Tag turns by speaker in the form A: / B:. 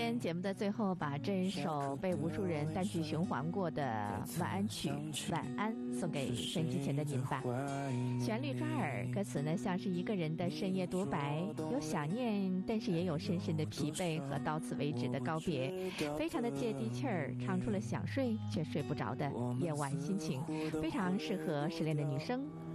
A: 天节目的最后，把这一首被无数人单曲循环过的晚安曲《晚安》送给收音机前的您吧。旋律抓耳，歌词呢像是一个人的深夜独白，有想念，但是也有深深的疲惫和到此为止的告别，非常的接地气儿，唱出了想睡却睡不着的夜晚心情，非常适合失恋的女生